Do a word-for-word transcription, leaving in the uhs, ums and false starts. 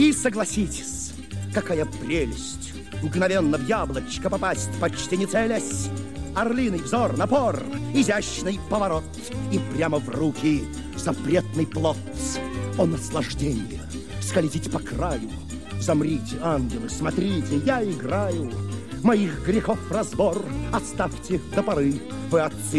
И согласитесь, какая прелесть мгновенно в яблочко попасть, почти не целясь. Орлиный взор, напор, изящный поворот, и прямо в руки запретный плод. О, наслаждение! Скользить по краю. Замрите, ангелы, смотрите, я играю. Моих грехов разбор оставьте до поры. Вы отцы